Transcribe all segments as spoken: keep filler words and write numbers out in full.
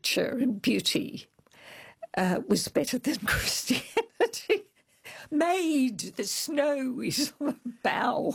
nature and beauty uh, was better than Christianity. Made the snow is on a bough.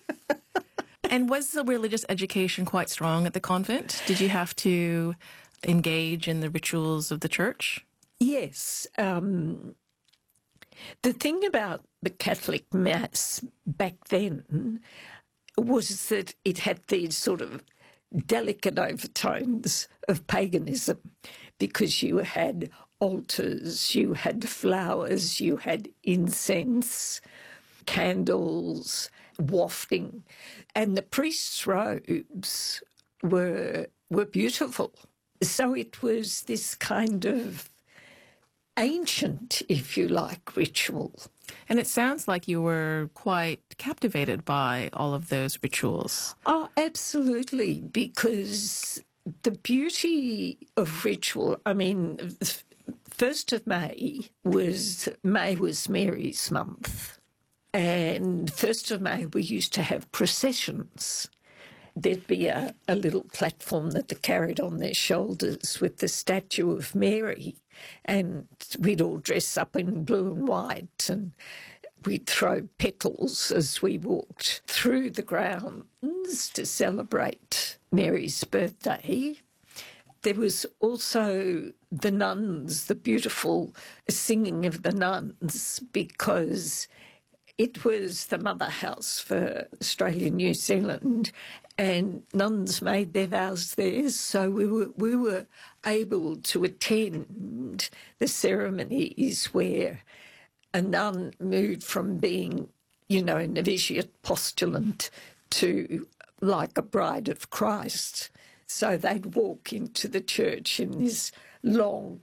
And was the religious education quite strong at the convent? Did you have to engage in the rituals of the church? Yes. Um, the thing about the Catholic Mass back then was that it had these sort of delicate overtones of paganism, because you had altars, you had flowers, you had incense, candles, wafting, and the priests' robes were were beautiful. So it was this kind of ancient, if you like, ritual. And it sounds like you were quite captivated by all of those rituals. Oh, absolutely, because the beauty of ritual, I mean, first of May was, May was Mary's month. And first of May we used to have processions. There'd be a, a little platform that they carried on their shoulders with the statue of Mary, and we'd all dress up in blue and white, and we'd throw petals as we walked through the grounds to celebrate Mary's birthday. There was also the nuns, the beautiful singing of the nuns, because it was the mother house for Australia and New Zealand, and nuns made their vows there, so we were we were able to attend the ceremonies where a nun moved from being, you know, a novitiate postulant to like a bride of Christ. So they'd walk into the church in this long,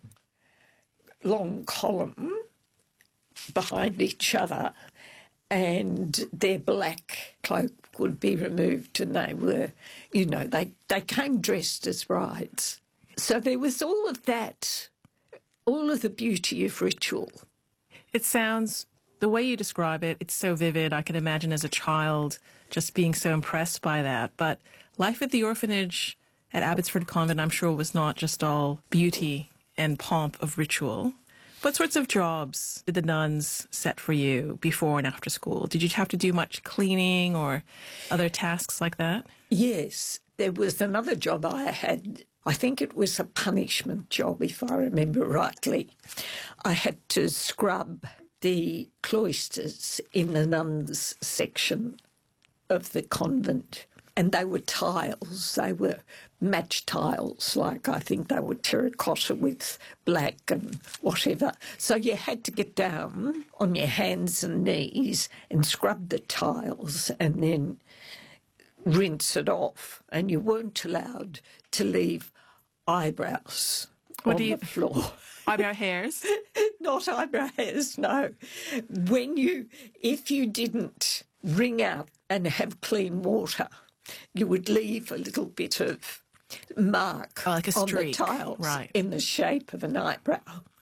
long column behind each other, and their black cloak would be removed, and they were, you know, they, they came dressed as brides. So there was all of that, all of the beauty of ritual. It sounds, the way you describe it, it's so vivid. I can imagine as a child just being so impressed by that. But life at the orphanage at Abbotsford Convent, I'm sure, was not just all beauty and pomp of ritual. What sorts of jobs did the nuns set for you before and after school? Did you have to do much cleaning or other tasks like that? Yes, there was another job I had. I think it was a punishment job, if I remember rightly. I had to scrub the cloisters in the nuns' section of the convent. And they were tiles. They were match tiles, like I think they were terracotta with black and whatever. So you had to get down on your hands and knees and scrub the tiles and then rinse it off. And you weren't allowed to leave eyebrows what on do you, the floor. Eyebrow hairs? Not eyebrow hairs, no. When you, if you didn't wring out and have clean water, you would leave a little bit of mark oh, like a on streak. the tiles right. in the shape of an eyebrow.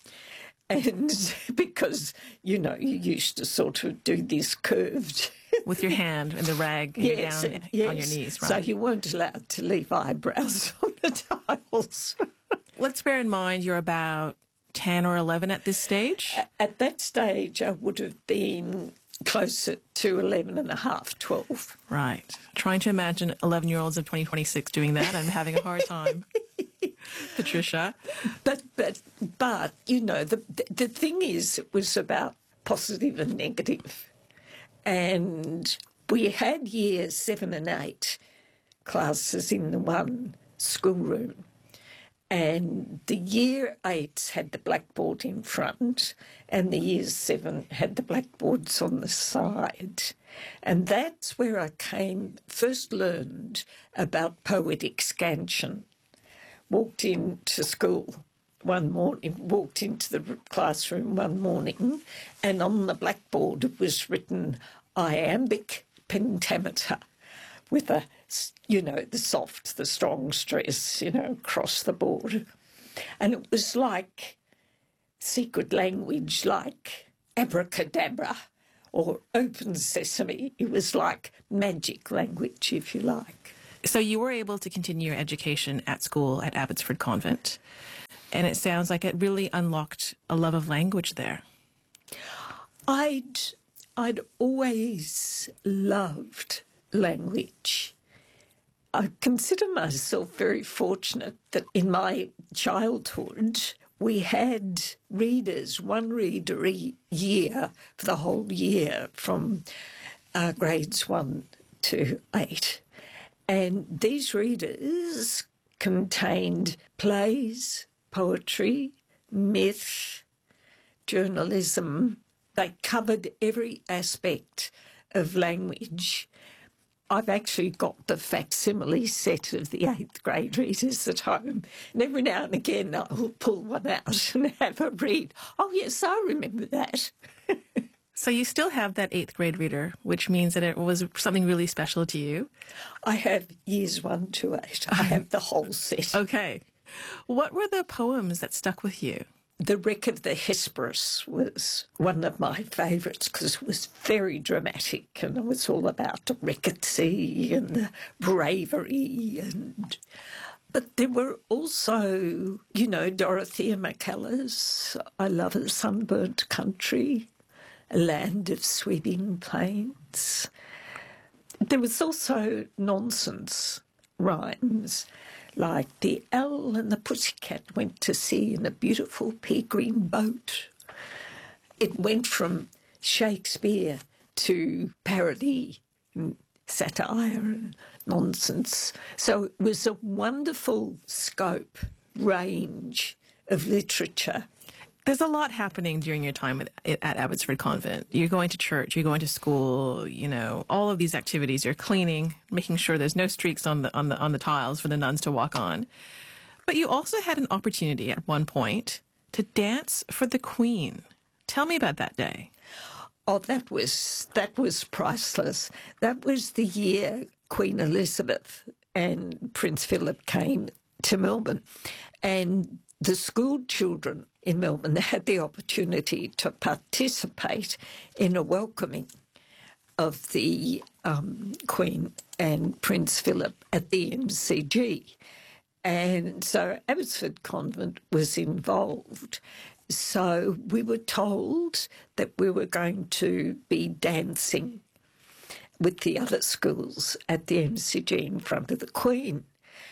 And because, you know, you used to sort of do this curved. With your hand and the rag yes, down yes. on your knees, right? So you weren't allowed to leave eyebrows on the tiles. Let's bear in mind you're about ten or eleven at this stage. At that stage, I would have been closer to eleven and a half, twelve. Right. Trying to imagine eleven-year-olds of twenty twenty-six doing that. I'm having a hard time. Patricia. But, but, but you know, the, the thing is, it was about positive and negative. And we had years seven and eight classes in the one schoolroom. And the year eights had the blackboard in front, and the year seven had the blackboards on the side. And that's where I came, first learned about poetic scansion. Walked into school one morning, walked into the classroom one morning, and on the blackboard it was written iambic pentameter with a, you know, the soft, the strong stress, you know, across the board. And it was like secret language, like abracadabra or open sesame. It was like magic language, if you like. So you were able to continue your education at school at Abbotsford Convent. And it sounds like it really unlocked a love of language there. I'd, I'd always loved language. I consider myself very fortunate that in my childhood we had readers, one reader a year for the whole year from uh, grades one to eight. And these readers contained plays, poetry, myth, journalism. They covered every aspect of language. I've actually got the facsimile set of the eighth grade readers at home. And every now and again I'll pull one out and have a read. Oh, yes, I remember that. So you still have that eighth grade reader, which means that it was something really special to you. I have years one to eight. I have the whole set. Okay. What were the poems that stuck with you? The Wreck of the Hesperus was one of my favourites because it was very dramatic and it was all about the wreck at sea and the bravery. And But there were also, you know, Dorothea Mackellar's I Love a Sunburnt Country, A Land of Sweeping Plains. There was also nonsense rhymes like the owl and the pussycat went to sea in a beautiful pea green boat. It went from Shakespeare to parody and satire and nonsense. So it was a wonderful scope, range of literature. There's a lot happening during your time at, at Abbotsford Convent. You're going to church, you're going to school, you know, all of these activities. You're cleaning, making sure there's no streaks on the on the on the tiles for the nuns to walk on. But you also had an opportunity at one point to dance for the Queen. Tell me about that day. Oh, that was that was priceless. That was the year Queen Elizabeth and Prince Philip came to Melbourne, and the school children in Melbourne had the opportunity to participate in a welcoming of the um, Queen and Prince Philip at the M C G. And so Abbotsford Convent was involved. So we were told that we were going to be dancing with the other schools at the M C G in front of the Queen.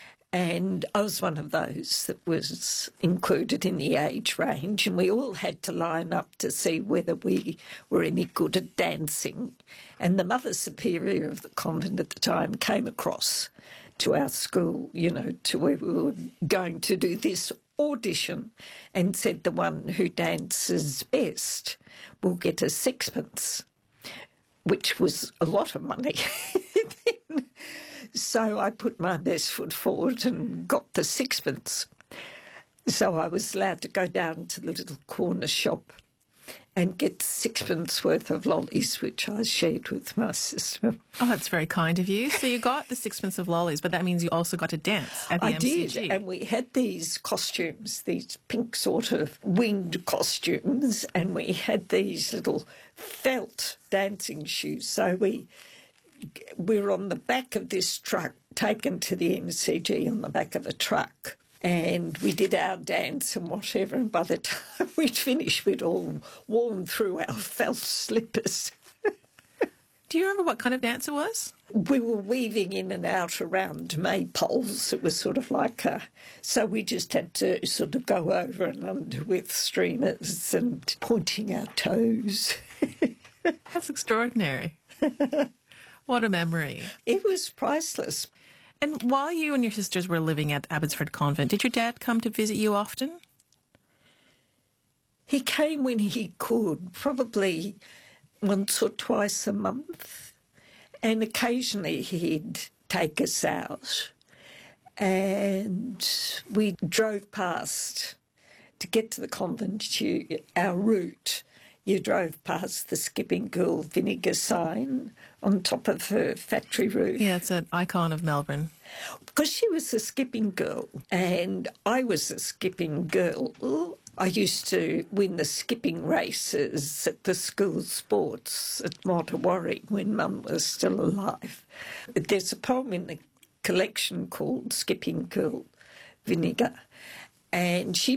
And I was one of those that was included in the age range, and we all had to line up to see whether we were any good at dancing. And the Mother Superior of the convent at the time came across to our school, you know, to where we were going to do this audition, and said the one who dances best will get a sixpence, which was a lot of money. So I put my best foot forward and got the sixpence. So I was allowed to go down to the little corner shop and get sixpence worth of lollies, which I shared with my sister. Oh, that's very kind of you. So you got the sixpence of lollies, but that means you also got to dance at the I M C G. did, and we had these costumes, these pink sort of winged costumes, and we had these little felt dancing shoes. So we... we were on the back of this truck, taken to the M C G on the back of a truck, and we did our dance and whatever, and by the time we'd finished, we'd all worn through our felt slippers. Do you remember what kind of dance it was? We were weaving in and out around maypoles. It was sort of like a... So we just had to sort of go over and under with streamers and pointing our toes. That's extraordinary. What a memory. It was priceless. And while you and your sisters were living at Abbotsford Convent, did your dad come to visit you often? He came when he could, probably once or twice a month. And occasionally he'd take us out. And we drove past to get to the convent. You, our route, you drove past the Skipping Girl vinegar sign on top of her factory roof. Yeah, it's an icon of Melbourne. Because she was a skipping girl and I was a skipping girl, I used to win the skipping races at the school sports at Mottawarri when Mum was still alive. There's a poem in the collection called Skipping Girl Vinegar, and she